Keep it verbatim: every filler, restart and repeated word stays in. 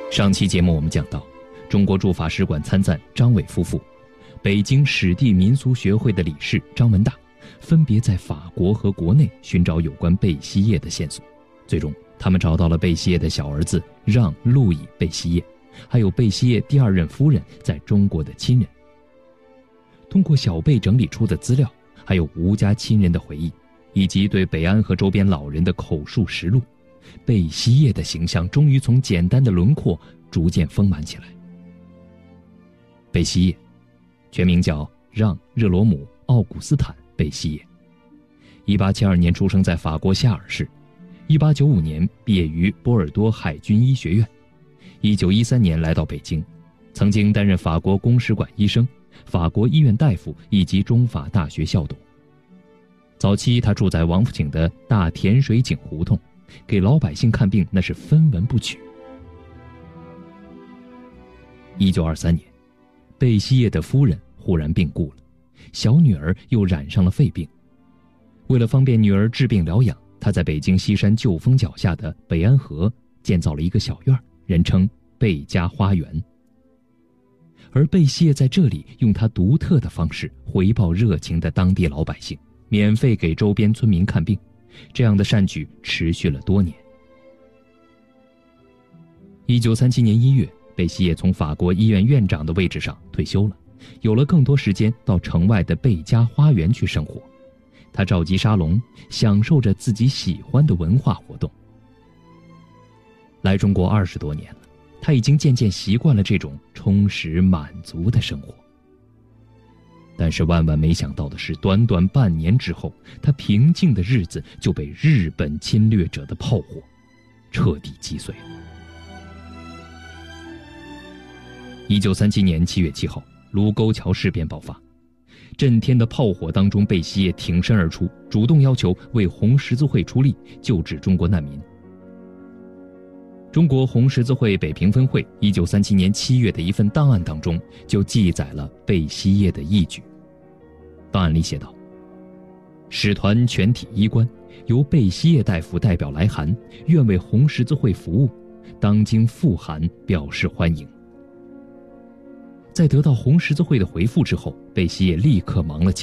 上期节目我们讲到，中国驻法使馆参赞张伟夫妇，北京史地民俗学会的理事张文大，分别在法国和国内寻找有关贝希叶的线索。最终他们找到了贝希叶的小儿子让·路易·贝希叶，还有贝希叶第二任夫人在中国的亲人。通过小贝整理出的资料，还有吴家亲人的回忆，以及对北安和周边老人的口述实录，贝希叶的形象终于从简单的轮廓逐渐丰满起来。贝希叶全名叫让·热罗姆·奥古斯坦·贝希叶，一八七二年出生在法国夏尔市，一八九五年毕业于波尔多海军医学院，一九一三年来到北京，曾经担任法国公使馆医生、法国医院大夫以及中法大学校董。早期他住在王府井的大甜水井胡同，给老百姓看病那是分文不取。一九二三年，贝希叶的夫人忽然病故了，小女儿又染上了肺病。为了方便女儿治病疗养，他在北京西山旧峰脚下的北安河建造了一个小院，人称贝家花园。而贝希叶在这里用他独特的方式回报热情的当地老百姓，免费给周边村民看病，这样的善举持续了多年。一九三七年一月，贝希叶从法国医院院长的位置上退休了，有了更多时间到城外的贝家花园去生活。他召集沙龙，享受着自己喜欢的文化活动。来中国二十多年了，他已经渐渐习惯了这种充实满足的生活。但是万万没想到的是，短短半年之后，他平静的日子就被日本侵略者的炮火彻底击碎了。一九三七年七月七号，卢沟桥事变爆发，震天的炮火当中，贝希叶挺身而出，主动要求为红十字会出力，救治中国难民。中国红十字会北平分会一九三七年七月的一份档案当中就记载了贝希叶的义举。档案里写道：使团全体衣冠由贝希叶大夫代表来函，愿为红十字会服务，当经复函表示欢迎。在得到红十字会的回复之后，贝希叶立刻忙了起来。